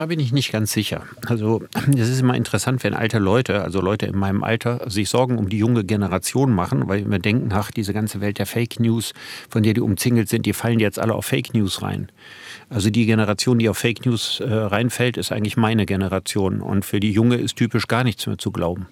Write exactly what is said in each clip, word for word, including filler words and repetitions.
Da bin ich nicht ganz sicher. Also es ist immer interessant, wenn alte Leute, also Leute in meinem Alter, sich Sorgen um die junge Generation machen, weil wir denken, ach, diese ganze Welt der Fake News, von der die umzingelt sind, die fallen jetzt alle auf Fake News rein. Also die Generation, die auf Fake News äh, reinfällt, ist eigentlich meine Generation. Und für die Junge ist typisch gar nichts mehr zu glauben.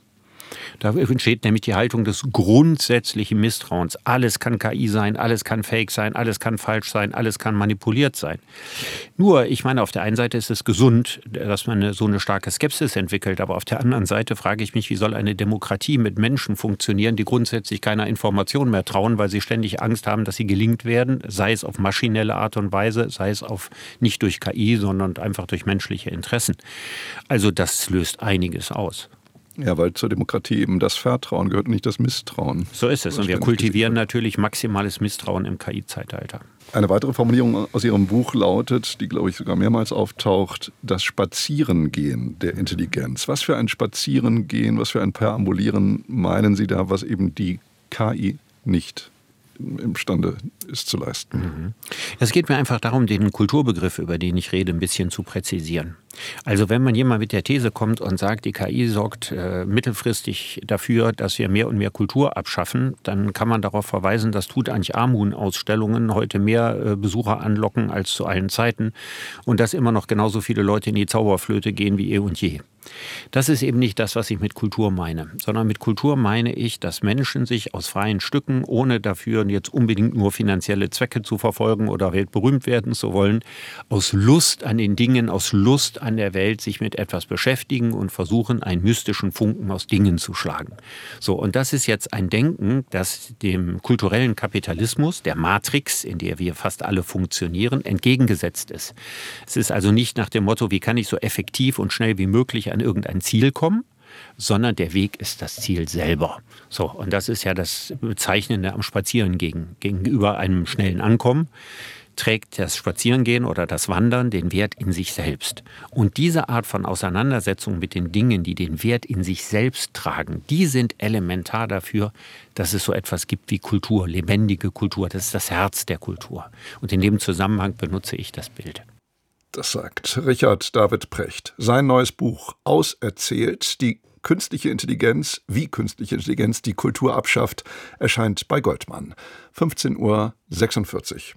Da entsteht nämlich die Haltung des grundsätzlichen Misstrauens. Alles kann K I sein, alles kann Fake sein, alles kann falsch sein, alles kann manipuliert sein. Nur, ich meine, auf der einen Seite ist es gesund, dass man eine, so eine starke Skepsis entwickelt. Aber auf der anderen Seite frage ich mich, wie soll eine Demokratie mit Menschen funktionieren, die grundsätzlich keiner Information mehr trauen, weil sie ständig Angst haben, dass sie gelingt werden, sei es auf maschinelle Art und Weise, sei es auf nicht durch K I, sondern einfach durch menschliche Interessen. Also das löst einiges aus. Ja, weil zur Demokratie eben das Vertrauen gehört, nicht das Misstrauen. So ist es. Und wir kultivieren natürlich maximales Misstrauen im K I-Zeitalter. Eine weitere Formulierung aus Ihrem Buch lautet, die, glaube ich, sogar mehrmals auftaucht, das Spazierengehen der Intelligenz. Was für ein Spazierengehen, was für ein Perambulieren meinen Sie da, was eben die K I nicht imstande ist zu leisten? Mhm. Es geht mir einfach darum, den Kulturbegriff, über den ich rede, ein bisschen zu präzisieren. Also wenn man jemand mit der These kommt und sagt, die K I sorgt äh, mittelfristig dafür, dass wir mehr und mehr Kultur abschaffen, dann kann man darauf verweisen, dass Tutanchamun-Ausstellungen heute mehr äh, Besucher anlocken als zu allen Zeiten und dass immer noch genauso viele Leute in die Zauberflöte gehen wie eh und je. Das ist eben nicht das, was ich mit Kultur meine, sondern mit Kultur meine ich, dass Menschen sich aus freien Stücken, ohne dafür jetzt unbedingt nur finanzielle Zwecke zu verfolgen oder weltberühmt werden zu wollen, aus Lust an den Dingen, aus Lust an der Welt sich mit etwas beschäftigen und versuchen, einen mystischen Funken aus Dingen zu schlagen. So, und das ist jetzt ein Denken, das dem kulturellen Kapitalismus, der Matrix, in der wir fast alle funktionieren, entgegengesetzt ist. Es ist also nicht nach dem Motto, wie kann ich so effektiv und schnell wie möglich an irgendein Ziel kommen, sondern der Weg ist das Ziel selber. So, und das ist ja das Bezeichnende am Spazierengehen. Gegenüber einem schnellen Ankommen trägt das Spazierengehen oder das Wandern den Wert in sich selbst. Und diese Art von Auseinandersetzung mit den Dingen, die den Wert in sich selbst tragen, die sind elementar dafür, dass es so etwas gibt wie Kultur, lebendige Kultur. Das ist das Herz der Kultur. Und in dem Zusammenhang benutze ich das Bild. Das sagt Richard David Precht. Sein neues Buch Auserzählt, die künstliche Intelligenz, wie künstliche Intelligenz die Kultur abschafft, erscheint bei Goldmann. fünfzehn Uhr sechsundvierzig.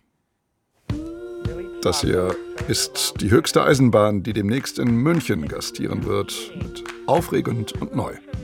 Das hier ist die höchste Eisenbahn, die demnächst in München gastieren wird. Mit Aufregend und Neu.